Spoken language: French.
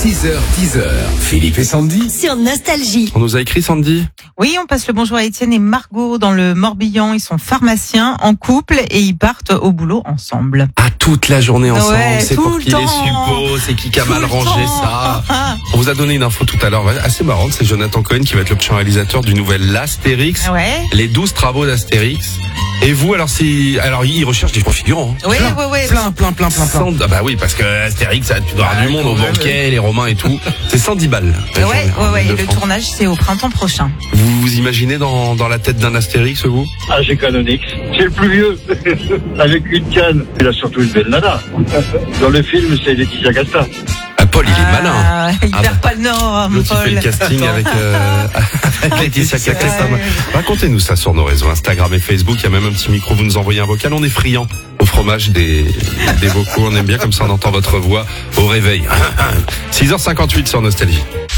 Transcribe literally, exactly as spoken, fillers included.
six heures dix, Philippe et Sandy sur Nostalgie. On nous a écrit, Sandy ? Oui, on passe le bonjour à Étienne et Margot dans le Morbihan. Ils sont pharmaciens en couple et ils partent au boulot ensemble. Ah, toute la journée ensemble, Ouais, c'est tout pour le qui les temps. suppos, c'est qui qui a Tout mal le rangé temps. ça. On vous a donné une info tout à l'heure assez marrante, c'est Jonathan Cohen qui va être le prochain réalisateur du nouvel Astérix, Ouais. les douze travaux d'Astérix. Et vous, alors si, alors il recherche des figurants. Hein. Oui, plein, oui, oui. plein, plein, plein, plein, plein. Ah bah oui, parce que Astérix, ça, tu dois avoir Ouais, du monde au quand même. banquet, les Romains et tout. C'est cent dix balles. Ouais, ouais, ouais. Et le tournage, c'est au printemps prochain. Vous vous imaginez dans, dans la tête d'un Astérix, vous? Ah, j'ai Canonix. C'est le plus vieux. Avec une canne. Il a surtout une belle nana. Dans le film, c'est Laetitia Casta. Ah, Paul, il est Ah, malin. Il Ah perd bah. pas le nord, mon L'autre, il fait Paul. le casting avec, euh, avec Laetitia Casta. Ouais. Racontez-nous ça sur nos réseaux Instagram et Facebook. Il y a même un petit micro, vous nous envoyez un vocal. On est friand au fromage des, des vocaux. On aime bien comme ça, on entend votre voix au réveil. six heures cinquante-huit sur Nostalgie.